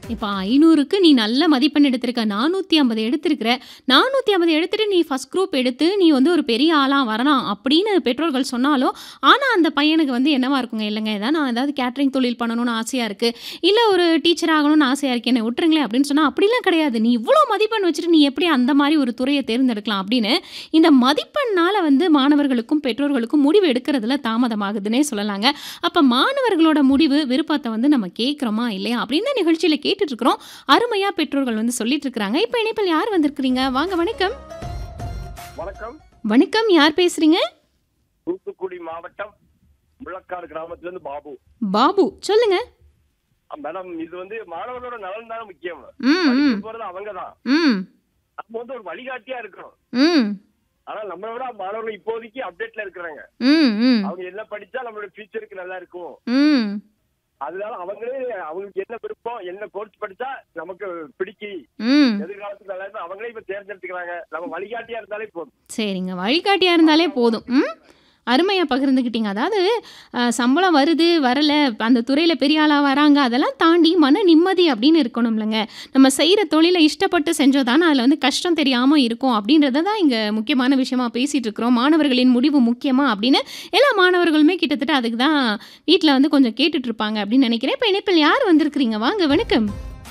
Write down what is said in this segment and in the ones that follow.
இப்ப 500க்கு நீ நல்ல மதிப்பெண் எடுத்திருக்க. 450 எடுத்திருக்கிற. 450 எடுத்துட்டு நீ ஃபர்ஸ்ட் குரூப் எடுத்து நீ வந்து ஒரு பெரிய ஆளா வரலாம் அப்படின்னு பெற்றோர்கள் சொன்னாலும், ஆனா அந்த பையனுக்கு வந்து என்னவா இருக்குங்க, இல்லங்க நான் ஏதாவது கேட்டரிங் தொழில் பண்ணணும்னு ஆசையா இருக்கு. இல்ல ஒரு டீச்சர் ஆகணும்னு ஆசையா இருக்கு. என்ன விட்டுருங்களேன் அப்படின்னு சொன்னா, அப்படிலாம் கிடையாது. நீ இவ்ளோ மதிப்பெண் வச்சுட்டு நீ எப்படி அந்த மாரி ஒரு துறைய தேர்ந்தெடுக்கலாம் அப்படின்னு, இந்த மதிப்பெண்ணால வந்து மாணவர்களுக்கும், பெற்றோர்களுக்கும் முடிவு எடுக்கிறதுல தாமதமாகுதுன்னே சொல்லலாங்க. அப்ப மாணவர்களோட முடிவு, விருப்பத்த வந்து நம்ம கேட்கிறோமா இல்லையா? அப்படின்னு தான் நிகழ்ச்சியில கேட்டுட்டு இருக்கிறோம். அருமையா பெற்றோர்கள் வந்து சொல்லிட்டு இருக்கிறாங்க. இப்ப இணைப்பில் யார் வந்திருக்கிறீங்க? வாங்க வணக்கம். வணக்கம். வணக்கம். யார் பேசுறீங்க? தூத்துக்குடி மாவட்டம் முள்ளக்காடு கிராமத்திலிருந்து பாபு. பாபு. சொல்லுங்க. மேடம், இது வந்து மாணவர்களோட நலன் தானே முக்கியம். ம், படிக்க ம், போறது அவங்க தான். ம், நம்ம வந்து ஒரு வழிகாட்டியா இருக்கணும். ம், ஆனா நம்மளை விட மாணவர்கள் இப்போதைக்கு அப்டேட்ல இருக்கிறாங்க. ம், ம், அவங்க என்ன படிச்சா நம்மளோட ஃபியூச்சருக்கு நல்லா இருக்கும். ம், அதனால அவங்களே அவங்களுக்கு என்ன விருப்பம், என்ன கோர்ஸ் படிச்சா நமக்கு பிடிக்கி ம். எதிர்காலத்துக்கு நல்லா இருக்கும் அவங்களே இப்ப தேர்ந்தெடுத்துக்கிறாங்க. நம்ம வழிகாட்டியா இருந்தாலே போதும். சரிங்க. வழிகாட்டியா இருந்தாலே போதும். ம். அருமையா பகிர்ந்துக்கிட்டீங்க. அதாவது சம்பளம் வருது, வரல, அந்த துறையில பெரிய ஆளா வராங்க, அதெல்லாம் தாண்டி மன நிம்மதி அப்படின்னு இருக்கணும்லங்க. நம்ம செய்ற தொழில இஷ்டப்பட்டு செஞ்சா தானே அதில வந்து கஷ்டம் தெரியாம இருக்கும் அப்படின்றத தான் இங்க முக்கியமான விஷயமா பேசிட்டு இருக்கிறோம். மாணவர்களின் முடிவு முக்கியமா அப்படின்னு எல்லா மாணவர்களுமே கிட்டத்தட்ட அதுக்கு தான் வீட்ல வந்து கொஞ்சம் கேட்டுட்டு இருப்பாங்க அப்படின்னு நினைக்கிறேன். இப்ப இணைப்பில் யார் வந்திருக்கிறீங்க? வாங்க வணக்கம்.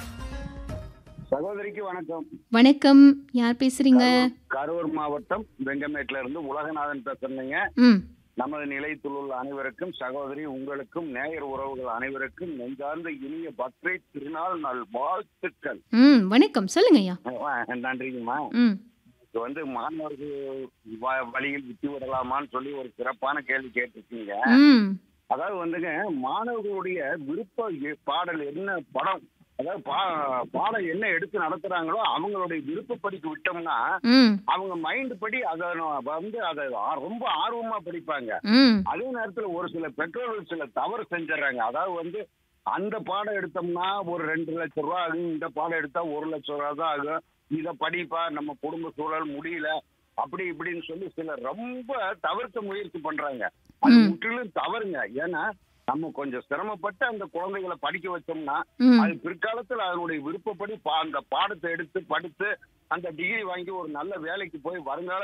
சகோதரிக்கு வணக்கம். வணக்கம். யார் பேசுறீங்க? கரூர் மாவட்டம் வெங்கமேட்ல இருந்து உலகநாதன் பேசுறேங்க. ம். நமது நிலையத்தில் உள்ள அனைவருக்கும், சகோதரி உங்களுக்கும், நேயர் உறவுகள் அனைவருக்கும் நெஞ்சார்ந்த இனிய பக்ரீத் திருநாள் நாள் வாழ்த்துக்கள். ம். வணக்கம். சொல்லுங்க ஐயா. நன்றிங்கம்மா. ம். இது வந்து மாணவர்கள் வழியில் விட்டு விடலாமான்னு சொல்லி ஒரு சிறப்பான கேள்வி கேட்டிருக்கீங்க. ம். அதாவது வந்துங்க, மாணவர்களுடைய விருப்ப பாடல் என்ன படம், அதாவது பாடம் என்ன எடுத்து நடத்துறாங்களோ அவங்களுடைய விருப்பப்படிக்கு விட்டோம்னா ம். அவங்க மைண்ட் படி அதை வந்து அதை ரொம்ப ஆர்வமா படிப்பாங்க. ம். அதே நேரத்துல ஒரு சில பெற்றோர்கள் சில தவறு செஞ்சிடறாங்க. அதாவது வந்து அந்த பாடம் எடுத்தோம்னா ஒரு 2 லட்சம் ரூபாய் ஆகும், இந்த பாடம் எடுத்தா 1 லட்சம் ரூபாய் தான் ஆகும், இதை படிப்பா நம்ம குடும்ப சூழல் முடியல அப்படி இப்படின்னு சொல்லி சிலர் ரொம்ப தவிர்க்க முயற்சி பண்றாங்க. அது ம். முற்றிலும் தவறுங்க. ஏன்னா நம்ம கொஞ்சம் சிரமப்பட்டு அந்த குழந்தைகளை படிக்க வச்சோம்னா ம். அது பிற்காலத்துல அதனுடைய விருப்பப்படி அந்த பாடத்தை எடுத்து படித்து அந்த டிகிரி வாங்கி ஒரு நல்ல வேலைக்கு போய் வருங்கால